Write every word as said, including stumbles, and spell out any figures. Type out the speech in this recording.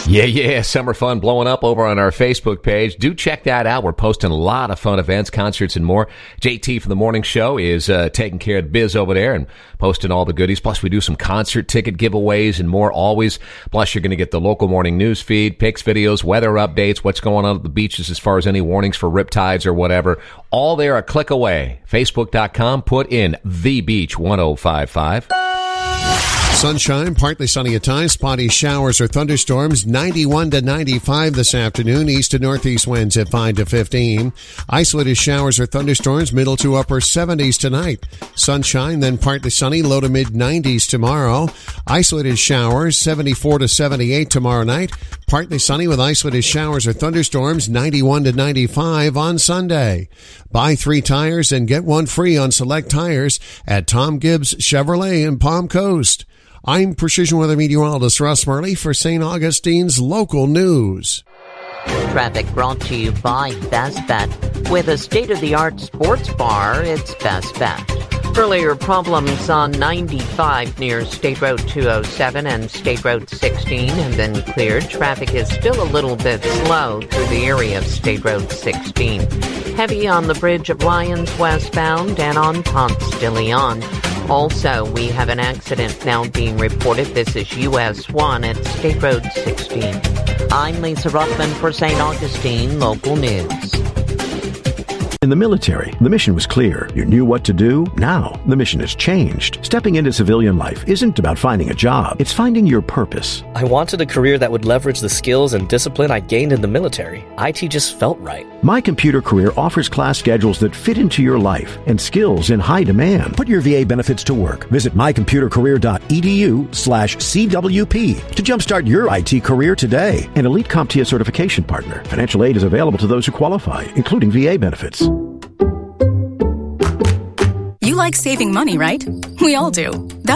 Yeah, yeah, summer fun blowing up over on our Facebook page. Do check that out. We're posting a lot of fun events, concerts, and more. J T from the Morning Show is uh, taking care of biz over there and posting all the goodies. Plus, we do some concert ticket giveaways and more always. Plus, you're going to get the local morning news feed, pics, videos, weather updates, what's going on at the beaches as far as any warnings for riptides or whatever. All there a click away. Facebook dot com. Put in The Beach ten fifty-five. Sunshine, partly sunny at times, spotty showers or thunderstorms, ninety-one to ninety-five this afternoon, east to northeast winds at five to fifteen. Isolated showers or thunderstorms, middle to upper seventies tonight. Sunshine, then partly sunny, low to mid nineties tomorrow. Isolated showers, seventy-four to seventy-eight tomorrow night. Partly sunny with isolated showers or thunderstorms, ninety-one to ninety-five on Sunday. Buy three tires and get one free on select tires at Tom Gibbs Chevrolet in Palm Coast. I'm Precision Weather Meteorologist Russ Murley for Saint Augustine's Local News. Traffic brought to you by Best Bet. With a state-of-the-art sports bar, it's Best Bet. Earlier problems on ninety-five near State Road two oh seven and State Road sixteen have been cleared. Traffic is still a little bit slow through the area of State Road sixteen. Heavy on the Bridge of Lions westbound and on Ponce de Leon. Also, we have an accident now being reported. This is U S one at State Road sixteen. I'm Lisa Ruffman for Saint Augustine Local News. In the military, the mission was clear. You knew what to do. Now, the mission has changed. Stepping into civilian life isn't about finding a job. It's finding your purpose. I wanted a career that would leverage the skills and discipline I gained in the military. I T just felt right. My Computer Career offers class schedules that fit into your life and skills in high demand. Put your V A benefits to work. Visit mycomputercareer.edu slash CWP to jumpstart your I T career today. An Elite CompTIA certification partner. Financial aid is available to those who qualify, including V A benefits. You like saving money, right? We all do. That's